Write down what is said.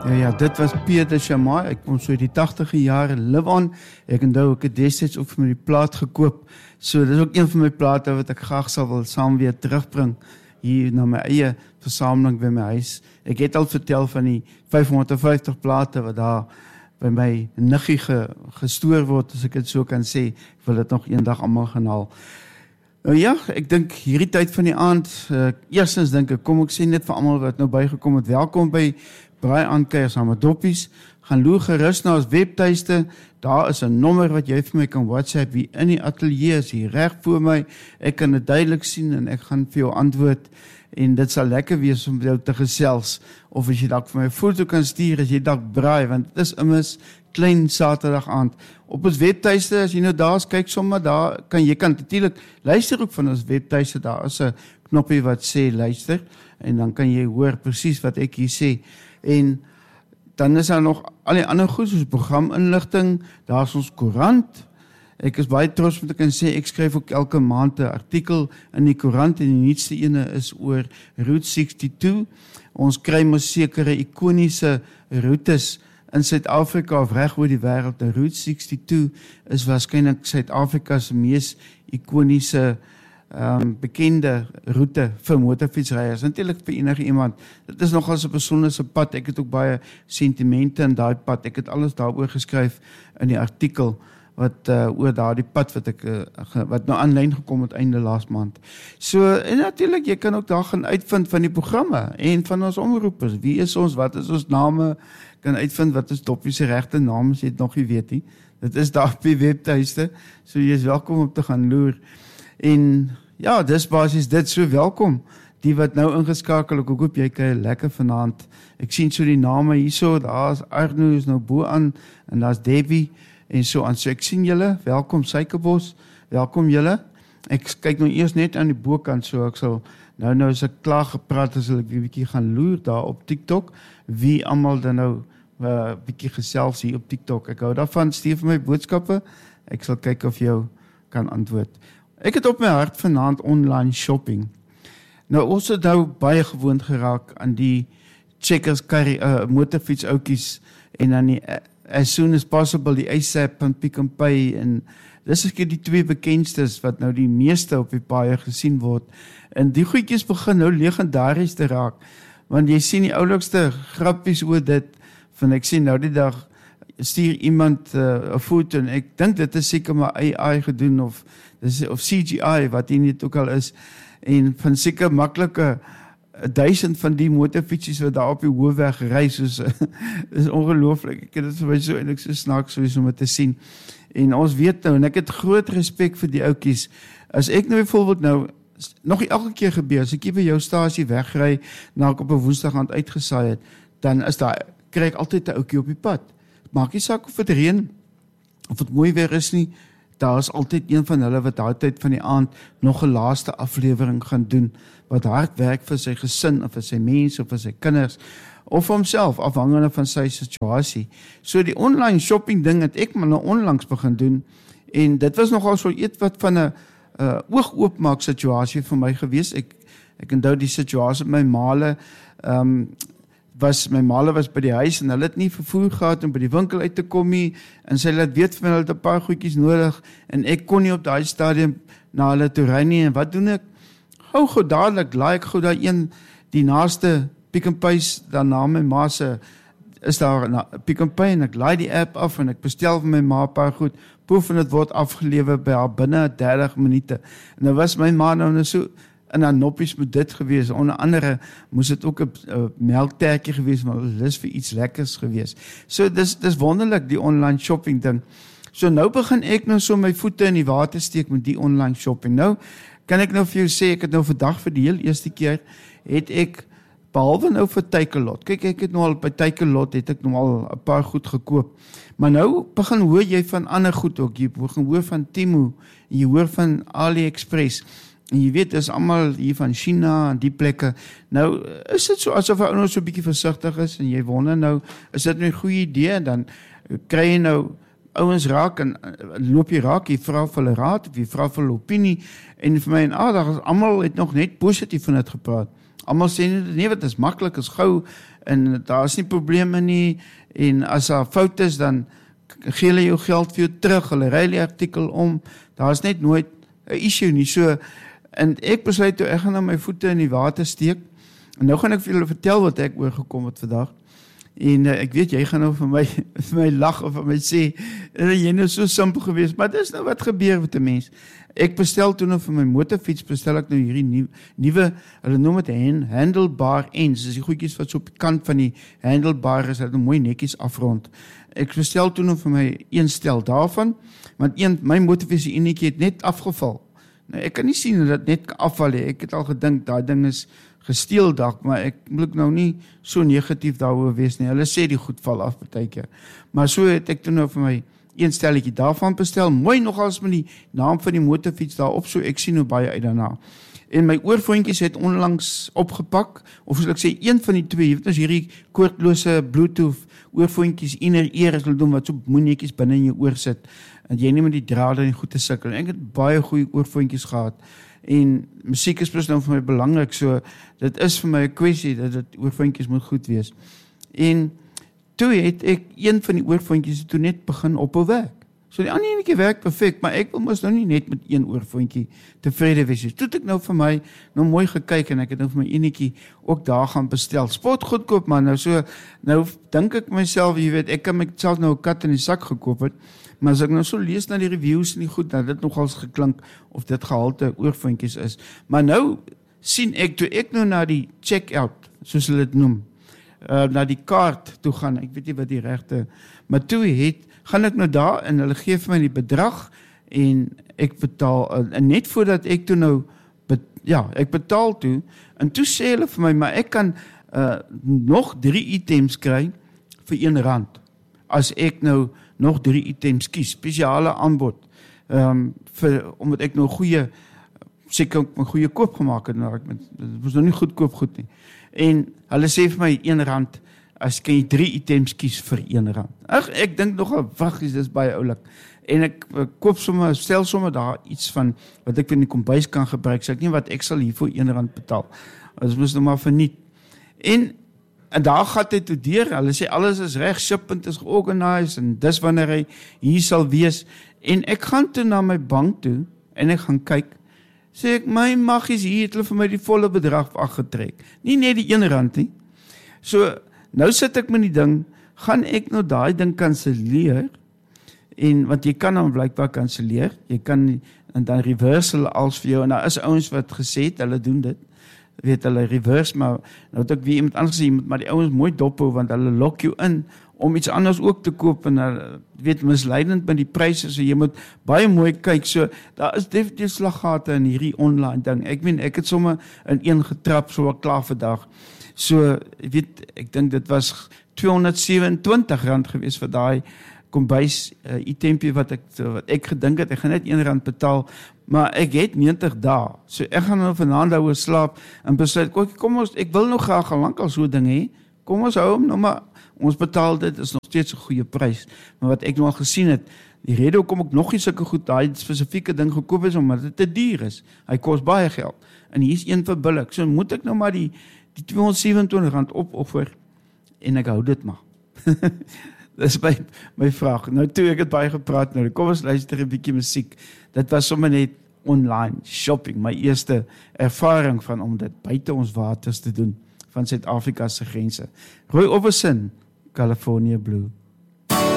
Ja, dit was Peter Shamai. Ek kom so die 80e jare Live On. Ek onthou ek het destyds ook vir my die plaat gekoop. So dis ook een van my plate wat ek graag sal wil saam weer terugbring hier na my eie versameling by my huis. Ek het al vertel van die 550 plate wat daar by my niggie gestoor word, as ek dit so kan sê. Ek wil dit nog eendag almal gaan haal. Nou ja, ek dink hierdie tyd van die aand, eerstens dink ek, kom ek sê net vir almal wat nou bygekom het, welkom by Braai Aankuier saam met Doppies. Gaan loer gerus na ons webtuiste. Daar is 'n nommer wat jy vir my kan WhatsApp. Wie in die ateljee is hier reg voor my. Ek kan dit duidelik sien en ek gaan vir jou antwoord. En dit sal lekker wees om jou te gesels. Of as jy dalk vir my 'n foto kan stuur as jy dalk braai, want dit is immers klein Saterdag aand. Op ons webtuiste, as jy nou daar is, kyk sommer daar, jy kan natuurlik luister ook van ons webtuiste. Daar is 'n knoppie wat sê luister en dan kan jy hoor presies wat ek hier sê. En dan is daar nog al die ander goed, soos programinligting, daar is ons koerant. Ek is baie trots om te kan sê, ek skryf ook elke maand 'n artikel in die koerant en die nuutste ene is oor Route 62. Ons kry mos sekere ikoniese roetes in Suid-Afrika of reg oor die wêreld. Die Route 62 is waarskynlik Suid-Afrika se mees ikoniese bekende roete vir motorfietsryers, natuurlik vir enige iemand. Dit is nogal 'n besondere pad. Ek het ook baie sentimente in daai pad. Ek het alles daaroor geskryf in die artikel wat oor daardie pad wat nou aanlyn gekom het einde laas maand. So en natuurlik jy kan ook daar gaan uitvind van die programme en van ons omroepers. Wie is ons? Wat is ons name? Kan uitvind wat is Doppie se regte naam as jy dit nog nie weet nie. Dit is daar op die webtuiste. So jy is welkom om te gaan loer. En ja, dis basies dit, so welkom. Die wat nou ingeskakel, ek hoop jy kuier lekker vanaand. Ek sien so die name hierso, daar's Arno is nou bo aan en daar's Debbie en so aan. So ek sien julle, welkom Suikerbos, welkom julle. Ek kyk nou eers net aan die bokant, so ek sal nou as ek klaar gepraat as ek weer 'n bietjie gaan loer daar op TikTok, wie almal dan nou 'n bietjie gesels hier op TikTok. Ek hou daarvan, stuur vir my boodskappe. Ek sal kyk of jou kan antwoord. Ek het op my hart vanaand online shopping. Nou ons het nou baie gewoond geraak aan die Checkers motorfiets ouetjies en dan die as soon as possible die ASAP en Pick n Pay en dis is die twee bekendstes wat nou die meeste op die paaie gesien word. En die goedjies begin nou legendaries te raak. Want jy sien die oulikste grappies oor dit van ek sien nou die dag stuur iemand 'n foto en ek dink dit is seker maar AI gedoen of CGI wat hier net ook al is en van seker maklike 1000 van die motorfietsies wat daar op die hoofweg ry soos is ongelooflik. Ek het dit vir my so eintlik so snaaks soos om dit te sien. En ons weet nou en ek het groot respek vir die ouetjies. As ek nou byvoorbeeld nou nog elke keer gebeur as ek hier by jou stasie wegry na ek op 'n Woensdag aand uitgesaai het, dan is daar kry ek altyd 'n ouetjie op die pad. Maak nie saak of dit reën of dit mooi weer is nie. Daar is altyd een van hulle wat daai tyd van die aand nog 'n laaste aflewering gaan doen, wat hard werk vir sy gesin, of vir sy mense, of vir sy kinders, of vir homself, afhangende van sy situasie. So die online shopping ding het ek maar nou onlangs begin doen, en dit was nogal so iets van 'n oog-oopmaak situasie vir my gewees. Ek onthou die situasie met my maale, my maale was by die huis en hulle het nie vervoer gehad om by die winkel uit te kom nie en sy laat weet van hulle het 'n paar goedjies nodig en ek kon nie op daai stadium na hulle toe ry nie en wat doen ek? Gou dadelik laai ek gou daai een die naaste Pick n Pay dan na my ma se is daar 'n Pick n Pay en ek laai die app af en ek bestel vir my ma 'n paar goed, poef en dit word afgelewer by haar binne 30 minute. En nou was my ma nou so in haar noppies met dit gewees. Onder andere moes dit ook 'n melktertjie gewees, maar dit is vir iets lekkers gewees. So dis wonderlik die online shopping ding. So nou begin ek nou so my voete in die water steek met die online shopping. Nou kan ek nou vir jou sê, ek het nou vandag vir die heel eerste keer het ek behalwe nou vir Takealot. Kyk, ek het nou al by Takealot het ek nou al 'n paar goed gekoop. Maar nou begin hoor jy van ander goed ook. Jy begin hoor van Temu, jy hoor van AliExpress. En jy weet, dis almal hier van China en die plekke. Nou, is dit so asof ou nou so 'n bietjie versigtig is en jy wonder nou, is dit nou 'n goeie idee? En dan kry jy nou ouens raak en loop jy raak, jy vra vir hulle raad, of jy vra vir hulle opinie en vir my en almal het nog net positief van dit gepraat. Almal sê nee, wat is maklik, is gou en daar is nie probleme nie en as daar fout is dan gee hulle jou geld vir jou terug, hulle ry die artikel om, daar is net nooit 'n issue nie. So en ek besluit toe ek gaan nou my voete in die water steek. En nou gaan ek vir julle vertel wat ek oorgekom het vandag. En ek weet jy gaan nou vir my lag of vir my sê, jy nou so simpel geweest, maar dis nou wat gebeur met 'n mens. Ek bestel toe nou vir my motorfiets, bestel ek nou hierdie nuwe, hulle noem dit handlebar ends, dis die goedjies wat so op die kant van die handlebar is, dat nou mooi netjies afrond. Ek bestel toe nou vir my een stel daarvan, want my motorfiets die enetjie het net afgeval. Nou, ek kan nie sien dat dit net kan afval nie. Ek het al gedink, daai ding is gesteel dalk, maar ek moet nou nie so negatief daaroor wees nie. Hulle sê die goed val af partykeer. Maar so het ek toe nou vir my een stelletjie daarvan bestel. Mooi nogals met die naam van die motorfiets daarop, so ek sien nou baie uit daarna. En my oorfoontjies het onlangs opgepak, of soos ek sê, een van die twee, jy weet ons hierdie koordlose Bluetooth oorfoontjies inner-ear as hulle doen, wat so moenietjies binne in jou oor sit, en jy nie met die drade en goed te sukkel. Ek het baie goeie oorfoontjies gehad, en musiek is plus nou vir my belangrik, so dit is vir my 'n kwessie, dat dit oorfoontjies moet goed wees. En toe het ek een van die oorfoontjies toe net begin ophou werk. So die ander enetjie werk perfek, maar ek wil mos nou nie net met een oorfoontjie tevrede wees nie. Toe het ek nou vir my nou mooi gekyk en ek het nou vir my enetjie ook daar gaan bestel. Spot goedkoop man, nou dink ek myself, jy weet, ek kan myself nou 'n kat in die sak gekoop het, maar as ek nou so lees na die reviews en die goed, dan dit nogals geklink of dit gehalte oorfoontjies is. Maar nou sien ek, toe ek nou na die check-out, soos hulle dit noem, na die kaart toe gaan, ek weet nie wat die regte, maar toe gaan ek nou daar en hulle gee vir my die bedrag en ek betaal, en net voordat ek toe nou, ek betaal toe, en toe sê hulle vir my, maar ek kan nog 3 items kry vir R1, as ek nou nog 3 items kies, spesiale aanbod, omdat ek nou seker my goeie koop gemaak het, nou, dit was nou nie goedkoop goed nie, en hulle sê vir my R1, as kan jy 3 items kies vir R1. Ek dink nogal, waggies, dis baie oulik, en ek stel sommer daar iets van, wat ek in die kombuis kan gebruik, sê ek nie wat ek sal hier vir R1 betaal, dit moes nou maar verniet, en daar gaat hy toe deur, hulle sê alles is reg, shipment is georganiseerd, en dis wanneer hy hier sal wees, en ek gaan toe na my bank toe, en ek gaan kyk, sê ek, my maggies hier, het hulle vir my die volle bedrag afgetrek, nie net die R1 nie, so, nou sit ek met die ding, gaan ek nou daai ding kanselleer, en want jy kan dan blykbaar kanselleer, jy kan, en dan reverse hulle als vir jou, en daar is ouens wat gesê het, hulle doen dit, weet hulle reverse, maar nou het ek weer iemand anders gesê, jy moet maar die ouens mooi dophou, want hulle lok jou in, om iets anders ook te koop, en weet, misleidend met die pryse, so jy moet baie mooi kyk, so, daar is definitief slaggate in hierdie online ding, ek het sommer in een getrap, so wat klaar vandag, so, weet, ek dink dit was R227 gewees vir daai kombuis itempie wat ek gedink het, ek gaan net R1 betaal, maar ek het 90 dae, so ek gaan nou vanaand daaroor slaap, en besluit, kom ons, ek wil nog graag al lang al so ding hê, kom ons hou hom, nou maar, ons betaal dit, is nog steeds 'n goeie prys, maar wat ek nou al gesien het, die rede hoekom ek nog nie sulke goed, daai spesifieke ding gekoop is, omdat dit te duur is, hy kos baie geld, en hier is een vir billik, so moet ek nou maar die R227 opoffer, en ek hou dit maar. Dis my vraag. Nou toe ek het baie gepraat, nou kom ons luister 'n bietjie musiek. Dit was sommer net online shopping, my eerste ervaring van om dit buite ons waters te doen, van Suid-Afrika se grense. Roy Orbison, California Blue.